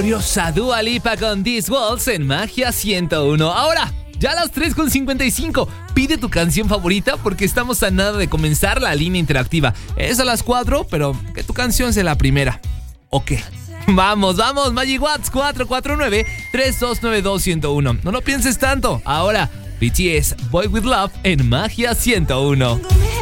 Curiosa Dua Lipa con These Walls en Magia 101. Ahora, ya a las 3:55. Pide tu canción favorita porque estamos a nada de comenzar la línea interactiva. Es a las 4, pero que tu canción sea la primera. ¿O qué? Vamos, Magic Watts 449-3292-101. No lo pienses tanto. Ahora, BTS, Boy With Love en Magia 101.